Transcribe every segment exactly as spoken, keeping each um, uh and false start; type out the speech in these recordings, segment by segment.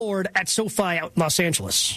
at SoFi out in Los Angeles.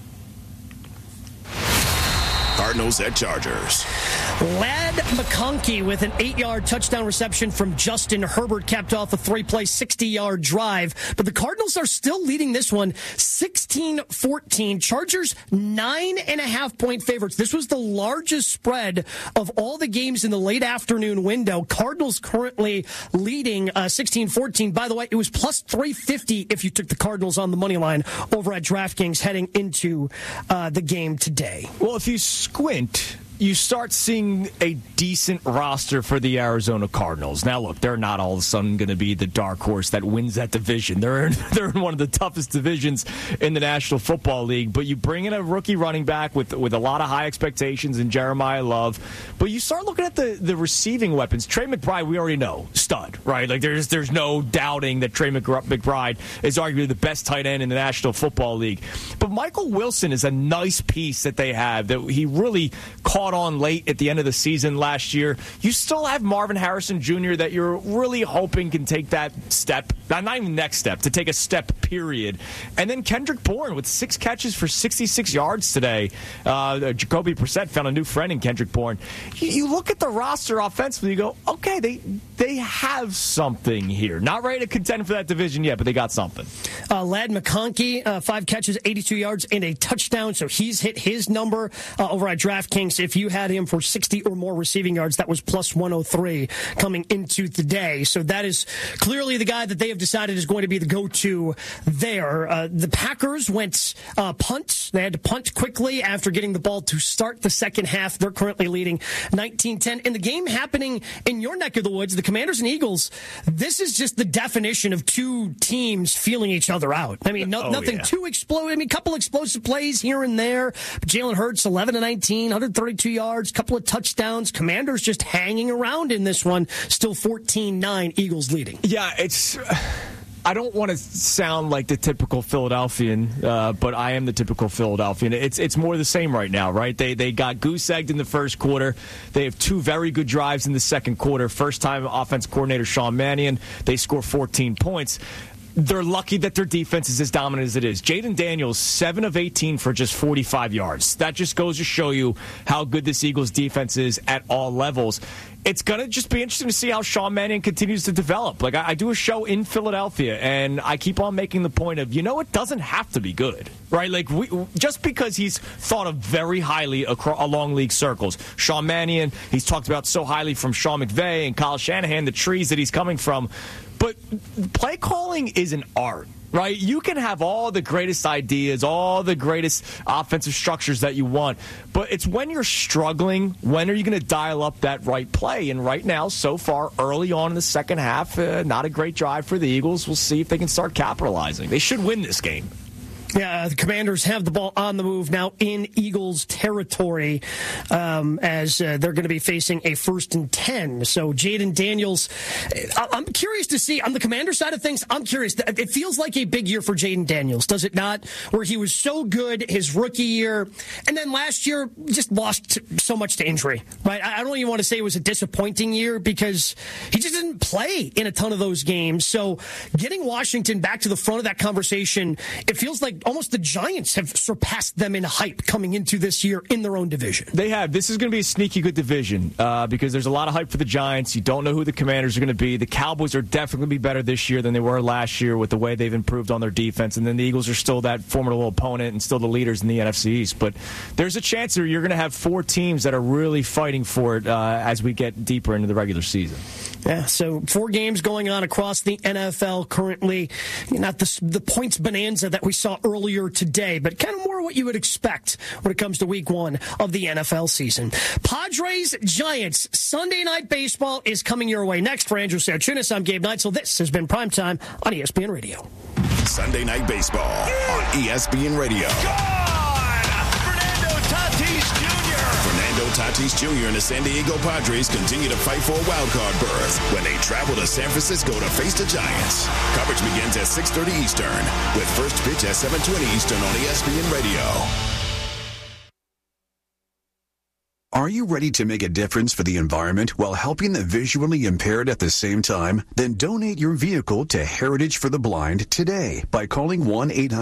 Cardinals at Chargers. Ladd McConkey with an eight-yard touchdown reception from Justin Herbert capped off a three-play, sixty-yard drive. But the Cardinals are still leading this one sixteen fourteen. Chargers, nine and a half point favorites. This was the largest spread of all the games in the late afternoon window. Cardinals currently leading uh, sixteen fourteen. By the way, it was plus three fifty if you took the Cardinals on the money line over at DraftKings heading into uh, the game today. Well, if you squint, you start seeing a decent roster for the Arizona Cardinals. Now, look, they're not all of a sudden going to be the dark horse that wins that division. They're in, they're in one of the toughest divisions in the National Football League. But you bring in a rookie running back with with a lot of high expectations in Jeremiah Love. But you start looking at the, the receiving weapons. Trey McBride, we already know, stud, right? Like there's there's no doubting that Trey McBride is arguably the best tight end in the National Football League. But Michael Wilson is a nice piece that they have that he really caught on late at the end of the season last year. You still have Marvin Harrison Junior that you're really hoping can take that step, not even next step, to take a step, period. And then Kendrick Bourne with six catches for sixty-six yards today. Uh, Jacoby Brissett found a new friend in Kendrick Bourne. You, you look at the roster offensively, you go, okay, they they have something here. Not ready to contend for that division yet, but they got something. Uh, Ladd McConkey, uh, five catches, eighty-two yards, and a touchdown, so he's hit his number uh, over at DraftKings. If you had him for sixty or more receiving yards, that was plus one oh three coming into today. So that is clearly the guy that they have decided is going to be the go-to there. Uh, the Packers went uh, punt. They had to punt quickly after getting the ball to start the second half. They're currently leading nineteen ten. In the game happening in your neck of the woods, the Commanders and Eagles, this is just the definition of two teams feeling each other out. I mean, no, oh, nothing yeah. too explosive. I mean, a couple explosive plays here and there. Jalen Hurts, eleven to nineteen, one thirty-two yards, couple of touchdowns. Commanders just hanging around in this one. Still fourteen nine, Eagles leading. Yeah, it's... I don't want to sound like the typical Philadelphian, uh, but I am the typical Philadelphian. It's it's more the same right now, right? They they got goose-egged in the first quarter. They have two very good drives in the second quarter. First-time offense coordinator Sean Mannion. They score fourteen points. They're lucky that their defense is as dominant as it is. Jaden Daniels, seven of eighteen for just forty-five yards. That just goes to show you how good this Eagles defense is at all levels. It's going to just be interesting to see how Sean Mannion continues to develop. Like, I, I do a show in Philadelphia, and I keep on making the point of, you know, it doesn't have to be good, right? Like, we, just because he's thought of very highly across, along league circles. Sean Mannion, he's talked about so highly from Sean McVay and Kyle Shanahan, the trees that he's coming from. But play calling is an art, right? You can have all the greatest ideas, all the greatest offensive structures that you want, but it's when you're struggling, when are you going to dial up that right play? And right now, so far, early on in the second half, uh, not a great drive for the Eagles. We'll see if they can start capitalizing. They should win this game. Yeah, the Commanders have the ball on the move now in Eagles territory um, as uh, they're going to be facing a first and ten. So Jaden Daniels, I- I'm curious to see on the Commander side of things. I'm curious. It feels like a big year for Jaden Daniels, does it not? Where he was so good his rookie year, and then last year just lost so much to injury. Right? I don't even want to say it was a disappointing year because he just didn't play in a ton of those games. So getting Washington back to the front of that conversation, it feels like almost the Giants have surpassed them in hype coming into this year in their own division. They have. This is going to be a sneaky good division uh, because there's a lot of hype for the Giants. You don't know who the Commanders are going to be. The Cowboys are definitely going to be better this year than they were last year with the way they've improved on their defense. And then the Eagles are still that formidable opponent and still the leaders in the N F C East. But there's a chance that you're going to have four teams that are really fighting for it uh, as we get deeper into the regular season. Yeah, so four games going on across the N F L currently. Not the, the points bonanza that we saw earlier today, but kind of more what you would expect when it comes to week one of the N F L season. Padres Giants Sunday Night Baseball is coming your way next. For Andrew Sarchunas, I'm Gabe Neitzel. This has been Primetime on E S P N Radio. Sunday Night Baseball on E S P N Radio. Fernando Tatis Junior and the San Diego Padres continue to fight for a wildcard berth when they travel to San Francisco to face the Giants. Coverage begins at six thirty Eastern with first pitch at seven twenty Eastern on E S P N Radio. Are you ready to make a difference for the environment while helping the visually impaired at the same time? Then donate your vehicle to Heritage for the Blind today by calling one eight hundred